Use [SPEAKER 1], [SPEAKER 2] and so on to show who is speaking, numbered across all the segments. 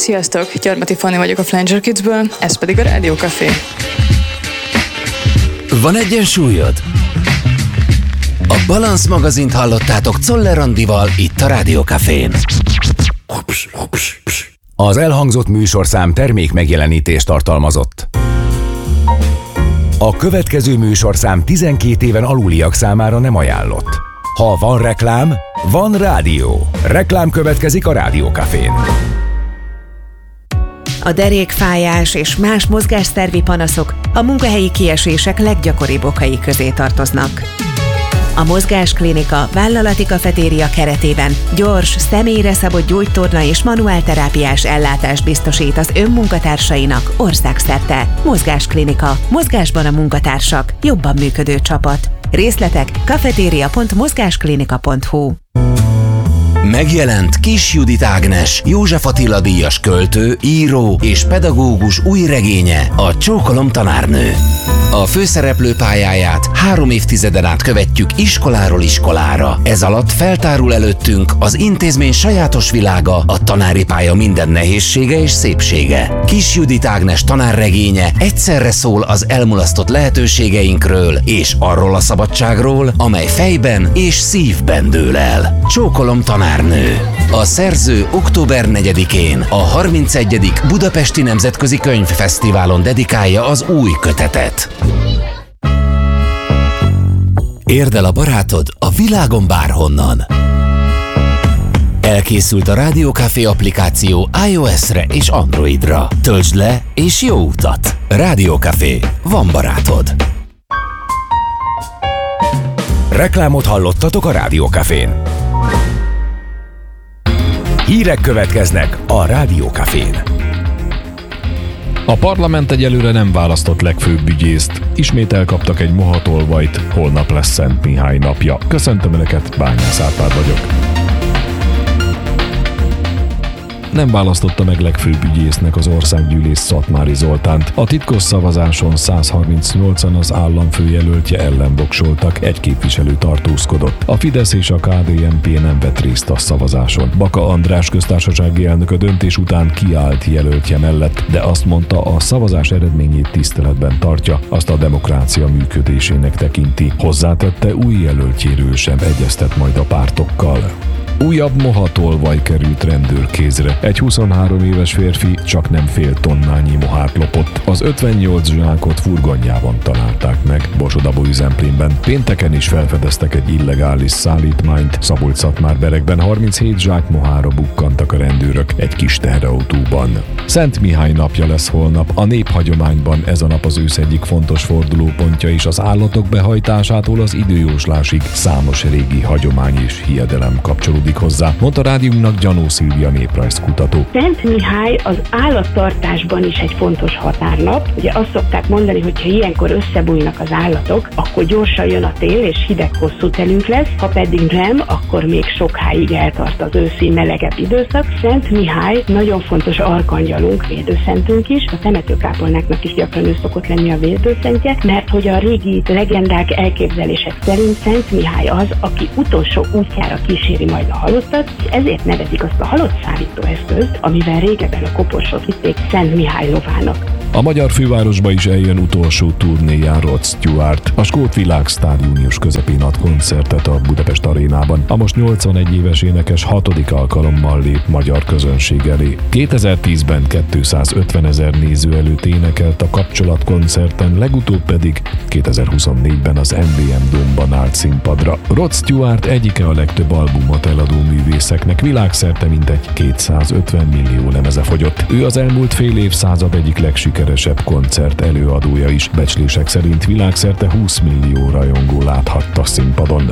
[SPEAKER 1] Sziasztok, Gyarmati Fanni vagyok a Flanger Kidsből, ez pedig a Rádió Café.
[SPEAKER 2] Van egyensúlyod? A Balansz magazint hallottátok Czoller Andival itt a Rádió Cafén.
[SPEAKER 3] Az elhangzott műsorszám termék megjelenítést tartalmazott. A következő műsorszám 12 éven aluliak számára nem ajánlott. Ha van reklám, van rádió. Reklám következik a Rádió Cafén.
[SPEAKER 4] A derékfájás és más mozgásszervi panaszok a munkahelyi kiesések leggyakoribb okai közé tartoznak. A Mozgásklinika vállalati kafetéria keretében gyors, személyre szabott gyógytorna és manuálterápiás ellátást biztosít az önmunkatársainak országszerte. Mozgásklinika. Mozgásban a munkatársak. Jobban működő csapat. Részletek kafeteria.mozgásklinika.hu.
[SPEAKER 2] Megjelent Kiss Judit Ágnes, József Attila díjas költő, író és pedagógus új regénye, a Csókolom tanárnő. A főszereplő pályáját 3 évtizeden át követjük iskoláról iskolára. Ez alatt feltárul előttünk az intézmény sajátos világa, a tanári pálya minden nehézsége és szépsége. Kiss Judit Ágnes tanárregénye egyszerre szól az elmulasztott lehetőségeinkről és arról a szabadságról, amely fejben és szívben dől el. Csókolom tanárnő. A szerző október 4-én a 31. Budapesti Nemzetközi Könyvfesztiválon dedikálja az új kötetet. Érd el a barátod a világon bárhonnan. Elkészült a Rádió Café applikáció iOS-re és Androidra. Töltsd le és jó utat! Rádió Café. Van barátod.
[SPEAKER 3] Reklámot hallottatok a Rádió Cafén. Hírek következnek a Rádió Cafén.
[SPEAKER 5] A parlament egyelőre nem választott legfőbb ügyészt. Ismét elkaptak egy mohatolvajt, holnap lesz Szent Mihály napja. Köszöntöm Önöket, Bányász Árpád vagyok. Nem választotta meg legfőbb ügyésznek az országgyűlés Szatmári Zoltánt. A titkos szavazáson 138-an az államfőjelöltje ellen voksoltak, egy képviselő tartózkodott. A Fidesz és a KDNP nem vett részt a szavazáson. Baka András köztársasági elnök a döntés után kiállt jelöltje mellett, de azt mondta, a szavazás eredményét tiszteletben tartja, azt a demokrácia működésének tekinti. Hozzátette, új jelöltjéről sem egyeztet majd a pártokkal. Újabb mohatolvaj került rendőrkézre. Egy 23 éves férfi csak nem fél tonnányi mohát lopott. Az 58 zsákot furgonjában találták meg Borsod-Abaúj-Zemplénben. Pénteken is felfedeztek egy illegális szállítmányt. Szabolcs-Szatmár-Berekben 37 zsák mohára bukkantak a rendőrök egy kis teherautóban. Szent Mihály napja lesz holnap. A néphagyományban ez a nap az ősz egyik fontos fordulópontja, és az állatok behajtásától az időjóslásig számos régi hagyomány és hiedelem kapcsolódik hozzá, mondta rádiónknak Gyanó Szilvia néprajzkutató.
[SPEAKER 6] Szent Mihály az állattartásban is egy fontos határnap. Ugye azt szokták mondani, hogy ha ilyenkor összebújnak az állatok, akkor gyorsan jön a tél és hideg hosszú telünk lesz, ha pedig nem, akkor még sokáig eltart az őszi melegebb időszak. Szent Mihály nagyon fontos arkangyalunk, védőszentünk is, a temetőkápolnáknak is gyakran ő szokott lenni a védőszentje, mert hogy a régi legendák, elképzelések szerint Szent Mihály az, aki utolsó útjára kíséri majd a halottat, és ezért nevezik azt a halott szállító eszközt, amivel régebben a koporsót vitték Szent Mihály lovának.
[SPEAKER 5] A magyar fővárosba is eljön utolsó turnéján Rod Stewart. A skót világsztár június közepén ad koncertet a Budapest arénában. A most 81 éves énekes 6. alkalommal lép magyar közönség elé. 2010-ben 250 000 néző előtt énekelt a kapcsolatkoncerten, legutóbb pedig 2024-ben az MVM Dome-ban állt színpadra. Rod Stewart egyike a legtöbb albumot eladó művészeknek, világszerte mintegy 250 millió lemeze fogyott. Ő az elmúlt fél évszázad egyik legsikeresebb koncert előadója is. Becslések szerint világszerte 20 millió rajongó láthatta színpadon.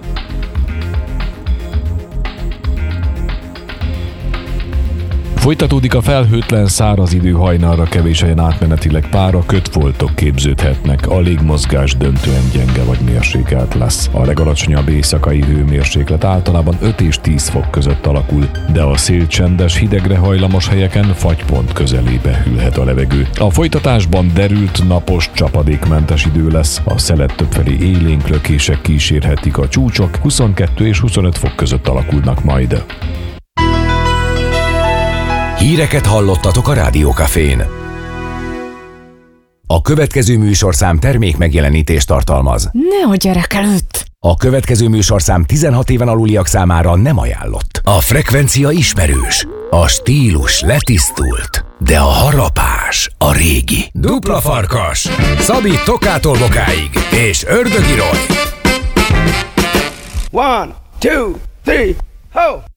[SPEAKER 5] Folytatódik a felhőtlen száraz idő, hajnalra kevés helyen átmenetileg pára, kötfoltok képződhetnek, a légmozgás döntően gyenge vagy mérsékelt lesz. A legalacsonyabb éjszakai hőmérséklet általában 5 és 10 fok között alakul, de a szél csendes, hidegre hajlamos helyeken fagypont közelébe hűlhet a levegő. A folytatásban derült, napos, csapadékmentes idő lesz, a szelet többfelé élénk lökések kísérhetik, a csúcsok 22 és 25 fok között alakulnak majd.
[SPEAKER 3] Híreket hallottatok a Rádiókafén. A következő műsorszám termék megjelenítést tartalmaz.
[SPEAKER 7] Nehogy gyerek előtt!
[SPEAKER 3] A következő műsorszám 16 éven aluliak számára nem ajánlott. A frekvencia ismerős, a stílus letisztult, de a harapás a régi. Dupla farkas, Szabi Tokától Bokáig és Ördögi Roy.
[SPEAKER 8] 1, 2, 3, ho!